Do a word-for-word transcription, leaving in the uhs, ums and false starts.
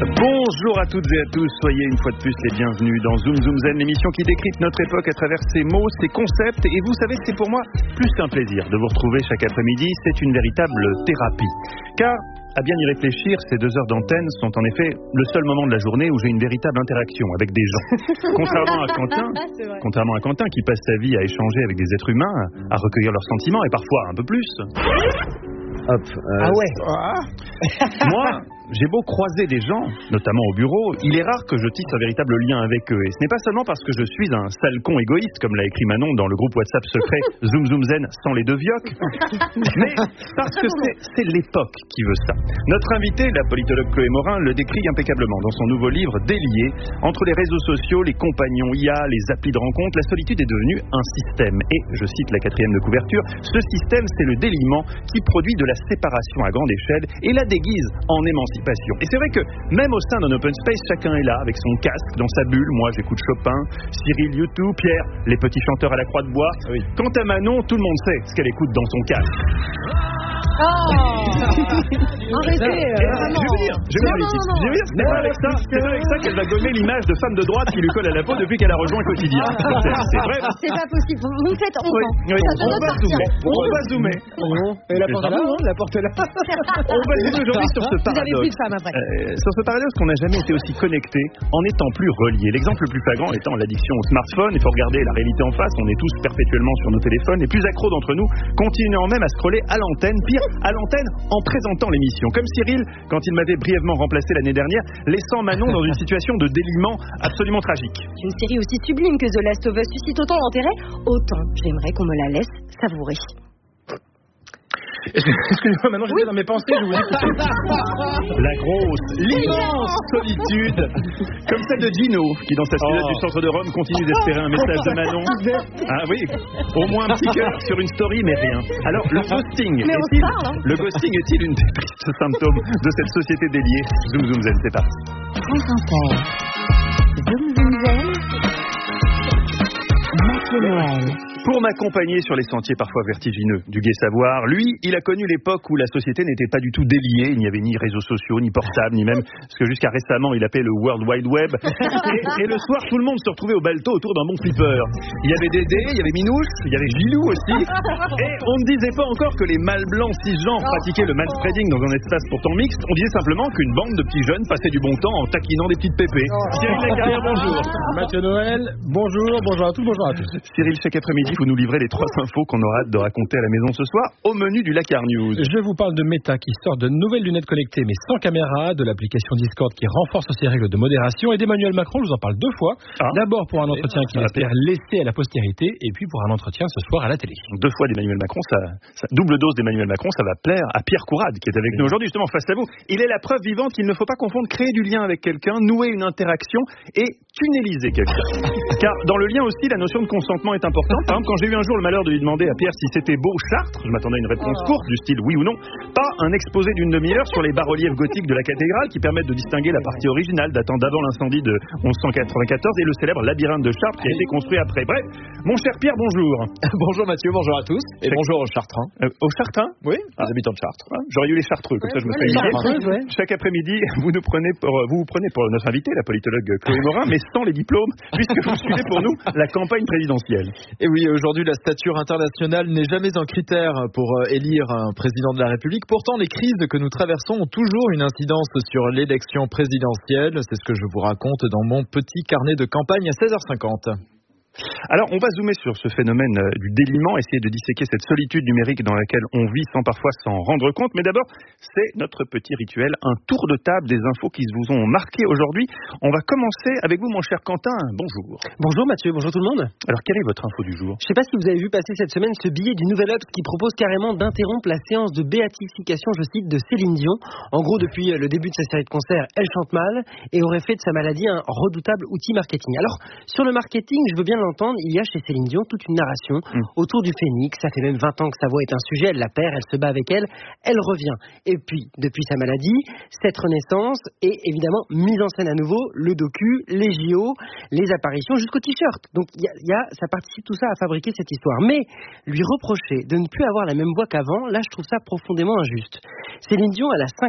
Bonjour à toutes et à tous, soyez une fois de plus les bienvenus dans Zoom Zoom Zen, l'émission qui décrypte notre époque à travers ses mots, ses concepts. Et vous savez, c'est pour moi plus qu'un plaisir de vous retrouver chaque après-midi, c'est une véritable thérapie. Car, à bien y réfléchir, ces deux heures d'antenne sont en effet le seul moment de la journée où j'ai une véritable interaction avec des gens. Contrairement à Quentin, contrairement à Quentin qui passe sa vie à échanger avec des êtres humains, à recueillir leurs sentiments et parfois un peu plus. Hop. Euh, ah ouais. Ah. Moi, j'ai beau croiser des gens, notamment au bureau, il est rare que je tisse un véritable lien avec eux. Et ce n'est pas seulement parce que je suis un sale con égoïste, comme l'a écrit Manon dans le groupe WhatsApp secret Zoom Zoom Zen sans les deux vioques, mais parce que c'est, c'est l'époque qui veut ça. Notre invitée, la politologue Chloé Morin, le décrit impeccablement dans son nouveau livre Délié. Entre les réseaux sociaux, les compagnons I A, les applis de rencontre, la solitude est devenue un système. Et, je cite la quatrième de couverture, ce système, c'est le déliement qui produit de la séparation à grande échelle et la déguise en émancipation. Et c'est vrai que même au sein d'un open space, chacun est là avec son casque dans sa bulle. Moi, j'écoute Chopin, Cyril, YouTube, Pierre, les petits chanteurs à la croix de bois. Oui. Quant à Manon, tout le monde sait ce qu'elle écoute dans son casque. Oh arrêtez euh, Je veux dire, je veux dire, je veux dire, c'est pas avec ça, c'est pas avec ça qu'elle va gommer l'image de femme de droite qui lui colle à la peau depuis qu'elle a rejoint Quotidien. C'est, c'est vrai. C'est pas possible. Vous me faites honte. Oui, oui. On va zoomer. On va zoomer. Et la porte là, hein, la porte là. On va zoomer aujourd'hui sur ce paradoxe. Vous avez plus de femmes après. Euh, sur ce paradoxe qu'on n'a jamais été aussi connecté en étant plus relié. L'exemple le plus flagrant étant l'addiction au smartphone. Il faut regarder la réalité en face. On est tous perpétuellement sur nos téléphones. Les plus accros d'entre nous continuant même à scroller à l'antenne. Pire, à l'antenne en présentant l'émission. Comme Cyril, quand il m'avait brièvement remplacé l'année dernière, laissant Manon dans une situation de déliement absolument tragique. Une série aussi sublime que The Last of Us suscite autant d'intérêt, autant j'aimerais qu'on me la laisse savourer. Excusez-moi, maintenant j'étais oui. dans mes pensées, je vous dis. La grosse, l'immense solitude, comme celle de Gino, qui dans sa suite oh. du centre de Rome continue d'espérer un message de Manon. Ah oui, au moins un petit cœur sur une story, mais rien. Alors, le ghosting, est-il, parle, hein. le ghosting est-il une des tristes symptômes de cette société déliée? Zoom Zoom Zen, c'est parti. France Inter. Zoom Zoom Zen. Mathieu Noël. Pour m'accompagner sur les sentiers parfois vertigineux du Gai Savoir, lui, il a connu l'époque où la société n'était pas du tout déliée. Il n'y avait ni réseaux sociaux, ni portables, ni même, parce que jusqu'à récemment, il appelait le World Wide Web. Et, et le soir, tout le monde se retrouvait au balto autour d'un bon flipper. Il y avait Dédé, il y avait Minouche, il y avait Gilou aussi. Et on ne disait pas encore que les mâles blancs cisgenres pratiquaient le manspreading dans un espace pourtant mixte. On disait simplement qu'une bande de petits jeunes passait du bon temps en taquinant des petites pépées. Cyril Lacarrière, bonjour. Mathieu Noël, bonjour, bonjour à tous, bonjour à tous. Cyril, chaque après-midi, vous nous livrez les trois infos qu'on aura hâte de raconter à la maison ce soir au menu du Lacar News. Je vous parle de Meta qui sort de nouvelles lunettes connectées mais sans caméra, de l'application Discord qui renforce ses règles de modération et d'Emmanuel Macron, je vous en parle deux fois. Ah. D'abord pour un entretien qu'il espère laisser à la postérité et puis pour un entretien ce soir à la télé. Deux fois d'Emmanuel Macron, ça, ça double dose d'Emmanuel Macron, ça va plaire à Pierre Courade qui est avec nous aujourd'hui justement face à vous. Il est la preuve vivante qu'il ne faut pas confondre créer du lien avec quelqu'un, nouer une interaction et tunneliser quelqu'un. Car dans le lien aussi, la notion de consentement est importante. Par exemple, quand j'ai eu un jour le malheur de lui demander à Pierre si c'était beau Chartres, je m'attendais à une réponse courte du style oui ou non, pas un exposé d'une demi-heure sur les bas-reliefs gothiques de la cathédrale qui permettent de distinguer la partie originale datant d'avant l'incendie de onze cent quatre-vingt-quatorze et le célèbre labyrinthe de Chartres qui a été construit après. Bref, mon cher Pierre, bonjour. Bonjour Mathieu, bonjour à tous et Chaque... bonjour aux Chartrains. Euh, aux Chartrains? Oui, ah. les habitants de Chartres. Ah, j'aurais eu les Chartreux, comme ouais, ça je me serais ouais, ouais. Chaque après-midi, vous nous prenez pour, vous vous prenez pour notre invité, la politologue Chloé Morin, mais sans les diplômes, puisque vous suivez pour nous la campagne présidentielle. Et oui, aujourd'hui, la stature internationale n'est jamais un critère pour élire un président de la République. Pourtant, les crises que nous traversons ont toujours une incidence sur l'élection présidentielle. C'est ce que je vous raconte dans mon petit carnet de campagne à seize heures cinquante. Alors, on va zoomer sur ce phénomène du déliement, essayer de disséquer cette solitude numérique dans laquelle on vit sans parfois s'en rendre compte. Mais d'abord, c'est notre petit rituel, un tour de table des infos qui vous ont marqué aujourd'hui. On va commencer avec vous, mon cher Quentin. Bonjour. Bonjour Mathieu, bonjour tout le monde. Alors, quelle est votre info du jour? Je ne sais pas si vous avez vu passer cette semaine ce billet du Nouvel Obs qui propose carrément d'interrompre la séance de béatification, je cite, de Céline Dion. En gros, depuis le début de sa série de concerts, elle chante mal et aurait fait de sa maladie un redoutable outil marketing. Alors, sur le marketing, je veux bien l'entendre, il y a chez Céline Dion toute une narration mmh. autour du phénix. Ça fait même vingt ans que sa voix est un sujet, elle la perd, elle se bat avec elle, elle revient. Et puis, depuis sa maladie, cette renaissance est évidemment mise en scène à nouveau, le docu, les J O, les apparitions jusqu'au t-shirt. Donc, y a, y a, ça participe tout ça à fabriquer cette histoire. Mais lui reprocher de ne plus avoir la même voix qu'avant, là, je trouve ça profondément injuste. Céline Dion, elle a